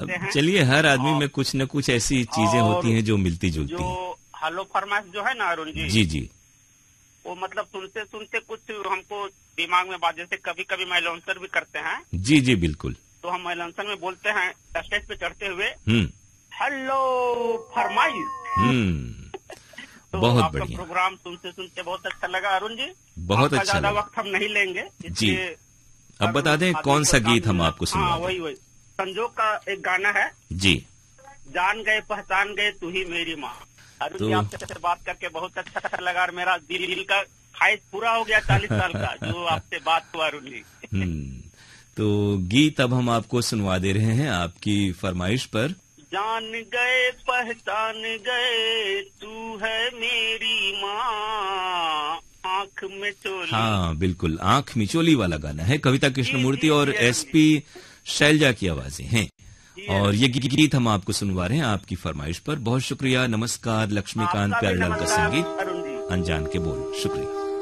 करते हैं। चलिए, हर आदमी में कुछ न कुछ ऐसी चीजें होती हैं जो मिलती जुलती हैं। जो हेलो फरमाइश जो है ना अरुण जी, जी जी, वो मतलब सुनते सुनते कुछ हमको दिमाग में बात, जैसे कभी कभी महिलांसर भी करते हैं। जी जी बिल्कुल। तो हम महिलांसर में बोलते हैं स्टेज पे चढ़ते हुए, हम्म, हेलो फरमाइश। तो बहुत आपका बढ़िया। प्रोग्राम सुनते सुनते बहुत अच्छा लगा अरुण जी। बहुत अच्छा ज्यादा लगा वक्त हम नहीं लेंगे जी। अब बता दें कौन सा गीत हम आपको सुनवा हाँ, दें। वही संजोग का एक गाना है, जी। जान गए पहचान गए तू ही मेरी माँ। अरुण जी, आपसे बात करके बहुत अच्छा लगा और मेरा दिल का ख्वाहिश पूरा हो गया 40 साल का जो आपसे बात हुआ अरुण जी। तो गीत अब हम आपको सुनवा दे रहे हैं आपकी फरमाइश पर। जान गए पहचान गए तू है मेरी माँ, आँख में चोली। हाँ बिल्कुल, आँख मिचोली वाला गाना है, कविता कृष्णमूर्ति और एसपी शैलजा की आवाजें हैं। और ये गीत हम आपको सुनवा रहे हैं आपकी फरमाइश पर। बहुत शुक्रिया, नमस्कार। लक्ष्मीकांत प्यारेलाल का संगीत, अनजान के बोल। शुक्रिया।